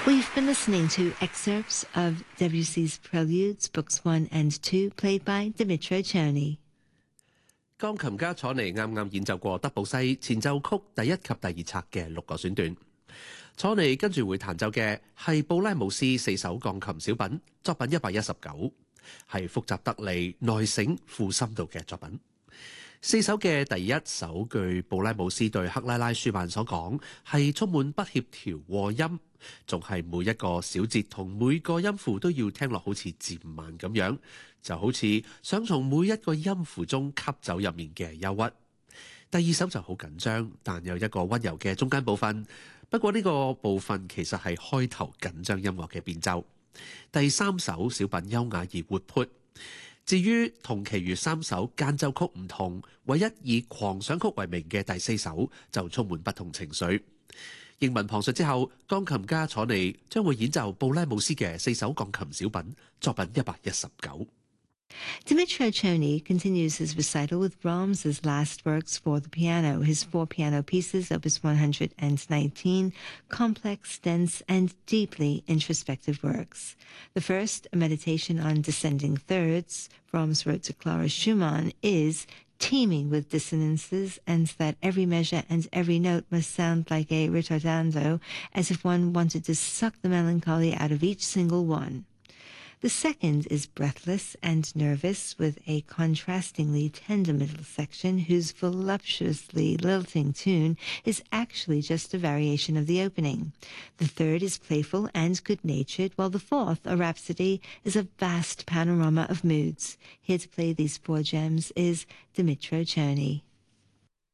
We've been listening to excerpts of Debussy's Preludes, Books 1 and 2, played by Dmytro Cherny. 鋼琴家楚尼啱啱演奏過德布西前奏曲第一及第二冊嘅6個選段。楚尼跟住會彈奏嘅係布拉姆斯4首鋼琴小品，作品119，係複雜得嚟、內省富深度嘅作品。4首嘅第一首，據布拉姆斯對克拉拉舒曼所講，係充滿不協調和音，仲係每一個小節同每個音符都要聽落好似漸慢咁樣，就好似想從每一個音符中吸走入面嘅憂鬱。第二首就好緊張，但有一個溫柔嘅中間部分，不過呢個部分其實係開頭緊張音樂嘅變奏。第三首小品優雅而活潑。至於同其餘3首間奏曲唔同，唯一以狂想曲為名嘅第4首就充滿不同情緒。英文旁述之後，鋼琴家楚尼將會演奏布拉姆斯嘅4首鋼琴小品，作品119。 Dmytro Cherny continues his recital with Brahms's last works for the piano, his 4 piano pieces, Opus 119, complex, dense, and deeply introspective works. The first, a meditation on descending thirds, Brahms wrote to Clara Schumann, is teeming with dissonances, and that every measure and every note must sound like a ritardando, as if one wanted to suck the melancholy out of each single one. The second is breathless and nervous, with a contrastingly tender middle section whose voluptuously lilting tune is actually just a variation of the opening. The third is playful and good-natured, while the fourth, a rhapsody, is a vast panorama of moods. Here to play these 4 gems is Dmytro Cherny.